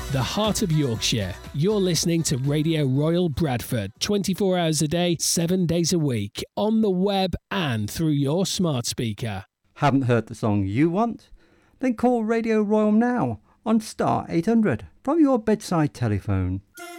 the heart of Yorkshire. You're listening to Radio Royal Bradford, 24 hours a day, 7 days a week, on the web and through your smart speaker. Haven't heard the song you want? Then call Radio Royal now on star 800 from your bedside telephone.